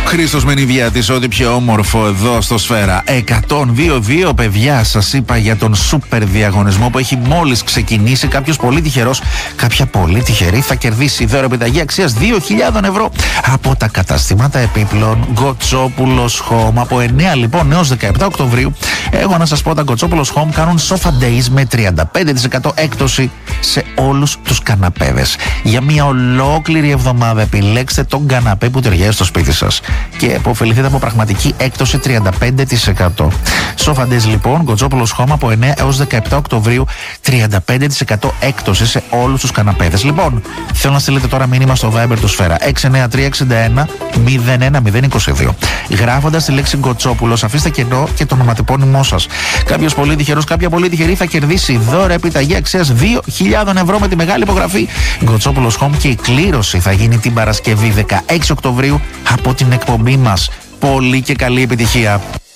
Χρήστος Μενιβιάτης, ό,τι πιο όμορφο εδώ στο Σφαίρα 102.2. Παιδιά, σας είπα για τον σούπερ διαγωνισμό που έχει μόλις ξεκινήσει. Κάποιος πολύ τυχερός, κάποια πολύ τυχερή θα κερδίσει δώρο επιταγή αξίας 2.000 ευρώ από τα καταστήματα επίπλων Γκοτσόπουλος Home. Από 9 λοιπόν έως 17 Οκτωβρίου, έχω να σας πω, τα Γκοτσόπουλος Home κάνουν Sofa Days με 35% έκπτωση σε όλους τους καναπέδες. Για μια ολόκληρη εβδομάδα επιλέξτε τον καναπέ που ταιριάζει στο σπίτι σας και αποφεληθείτε από πραγματική έκπτωση 35%. Sofa Days λοιπόν, Γκοτσόπουλος Home, από 9 έως 17 Οκτωβρίου, 35% έκπτωση σε όλους τους καναπέδες. Λοιπόν, θέλω να στείλετε τώρα μήνυμα στο Viber του Σφαίρα 69361-01022. Γράφοντας τη λέξη Γκοτσόπουλος, αφήστε κενό και το ονοματεπώνυμό σας. Κάποιος πολύ τυχερός, κάποια πολύ τυχερή θα κερδίσει δώρα επιταγή αξίας 2.000 ευρώ με τη μεγάλη υπογραφή Γκοτσόπουλος Home, και η κλήρωση θα γίνει την Παρασκευή 16 Οκτωβρίου από την εκπομπή μας. Πολύ και καλή επιτυχία.